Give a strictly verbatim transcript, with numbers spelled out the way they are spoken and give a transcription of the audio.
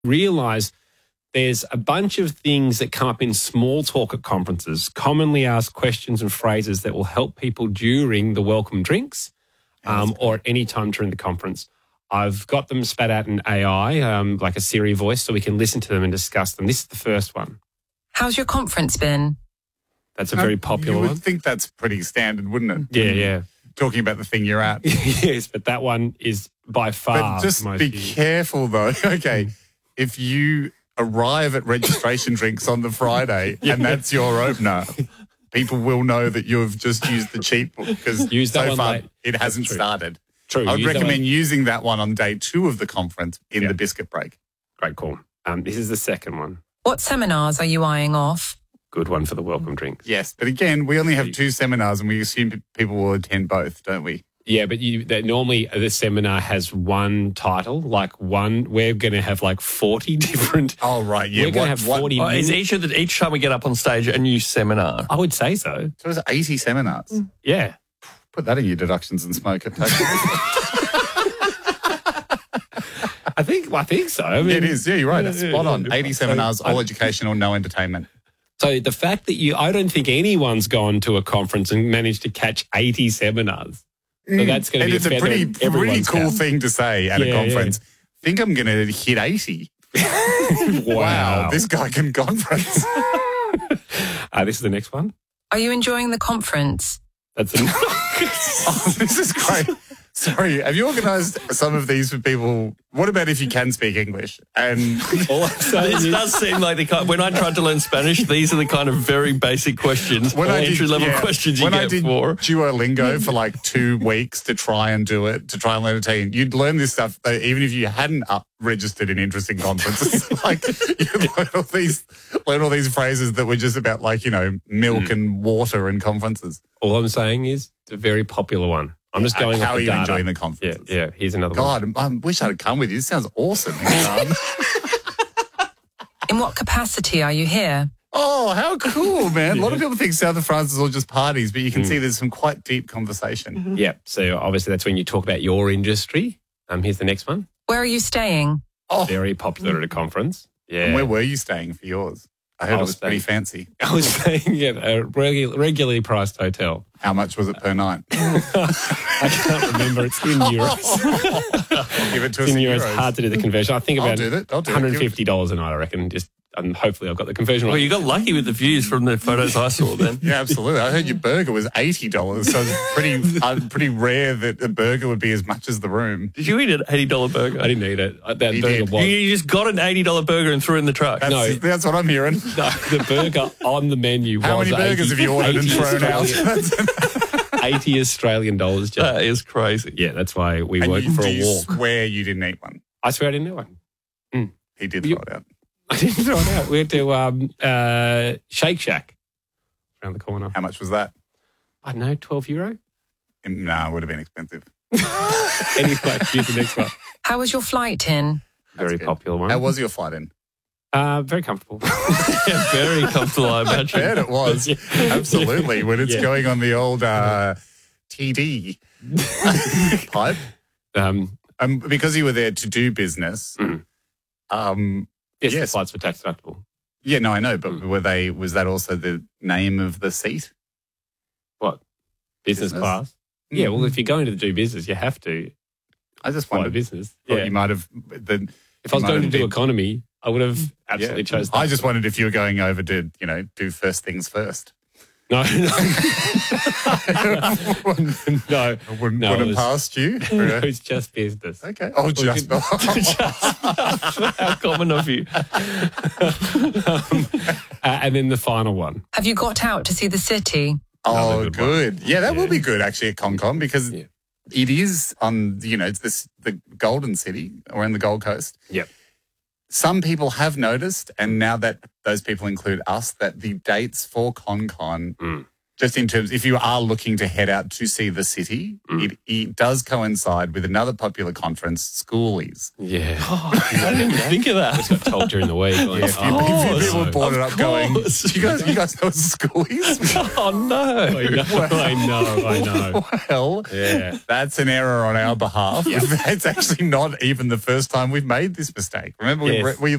realise there's a bunch of things that come up in small talk at conferences, commonly asked questions and phrases that will help people during the welcome drinks um, or at any time during the conference. I've got them spat out in A I, um, like a Siri voice, so we can listen to them and discuss them. This is the first one. How's your conference been? That's a very popular one. You would one. think that's pretty standard, wouldn't it? Yeah, yeah. Talking about the thing you're at. Yes, but that one is by far But just most be used. careful, though. Okay, if you arrive at registration drinks on the Friday yeah. and that's your opener, people will know that you've just used the cheat book because so far late. it hasn't true. started. True. I would Use recommend using that one on day two of the conference in yeah. the biscuit break. Great call. Um, this is the second one. What seminars are you eyeing off? Good one for the welcome drinks. Yes, but again, we only have two seminars and we assume people will attend both, don't we? Yeah, but you that normally the seminar has one title, like one. We're going to have like forty different. Oh right, yeah. We're going to have forty. Oh, is each of the, each time we get up on stage a new seminar? I would say so. So it's eighty seminars. Mm. Yeah, put that in your deductions and smoke it. I think. I think so. I mean, it is. Yeah, you're right. That's spot on. eighty seminars, all educational, no entertainment. So the fact that you, I don't think anyone's gone to a conference and managed to catch eighty seminars. So that's going to be it's a, a pretty, pretty cool cap. thing to say at yeah, a conference. Yeah. Think I'm going to hit eighty. wow. wow, this guy can conference. uh, this is the next one. Are you enjoying the conference? That's a- oh, this is great. Sorry, have you organised some of these for people? What about if you can speak English? And all I'm saying it does seem like the kind. When I tried to learn Spanish, these are the kind of very basic questions, when I entry did, level yeah, questions you when get I did for Duolingo for like two weeks to try and do it, to try and learn Italian. You'd learn this stuff though, even if you hadn't up registered in interesting conferences. Like you learn all these, learn all these phrases that were just about like you know milk mm. and water and conferences. All I'm saying is it's a very popular one. I'm just going uh, off how the are you data. enjoying the conference? Yeah, yeah. Here's another God, one. God, I wish I'd come with you. This sounds awesome. In what capacity are you here? Oh, how cool, man. A lot of people think South of France is all just parties, but you can mm. see there's some quite deep conversation. Mm-hmm. Yeah, so obviously that's when you talk about your industry. Um, Here's the next one. Where are you staying? Oh. Very popular at a conference. Yeah. And where were you staying for yours? I heard I it was staying, pretty fancy. I was staying at a regu- regularly priced hotel. How much was it per night? I can't remember. It's in euros. Give it to it's us in in euros. euros. Hard to do the conversion. I think about I'll do that. I'll do one hundred fifty dollars a night, I reckon. Just and hopefully I've got the conversion right. Well, you got lucky with the views from the photos I saw then. Yeah, absolutely. I heard your burger was eighty dollars, so it's pretty uh, pretty rare that a burger would be as much as the room. Did you eat an eighty dollar burger? I didn't eat it. That you burger did. was. You just got an eighty dollar burger and threw it in the truck. That's, no. That's what I'm hearing. No, the burger on the menu How was many burgers eighty, have you ordered and thrown out? eighty Australian dollars. Just. That is crazy. Yeah, that's why we and went you, for do a you walk. Swear you didn't eat one. I swear I didn't eat one. Mm. He did you, throw it out. I didn't throw it out. We went to um, uh, Shake Shack around the corner. How much was that? I don't know, twelve euro? No, nah, it would have been expensive. Anyway, here's the next one. How was your flight in? Very popular one. How was your flight in? Uh, very comfortable. Yeah, very comfortable, I imagine. I bet it was. Yeah. Absolutely. When it's yeah. going on the old uh, T D pipe. Um, um, because you were there to do business. Mm. Um, yes, yes, the flights were tax deductible. Yeah, no, I know, but mm. were they? Was that also the name of the seat? What? Business, business? class? Mm. Yeah, well, if you're going to do business, you have to. I just fly wondered. business. Yeah. You might have. The, if I was going to do been, economy, I would have absolutely yeah. chosen. I just wondered if you were going over to, you know, do first things first. No, no. no. I wouldn't no, put it was, past you. It was just business. Okay. Oh, just, just how common of you. um, uh, and then the final one. Have you got out to see the city? Oh, good. good. Yeah, that yeah. will be good actually at ConCon because yeah. it is on, you know, it's this the Golden City or in the Gold Coast. Yep. Some people have noticed, and now that those people include us, that the dates for ConCon mm. just in terms, if you are looking to head out to see the city, mm. it, it does coincide with another popular conference, Schoolies. Yeah. Oh, I didn't even think of that. I got told during the week. Like, yeah, a few, oh, a few people brought it up going, course. you guys, you guys know Schoolies? Oh, no. I know, I know, I know. Well, yeah. that's an error on our behalf. Yeah. It's actually not even the first time we've made this mistake. Remember, Yes. we, we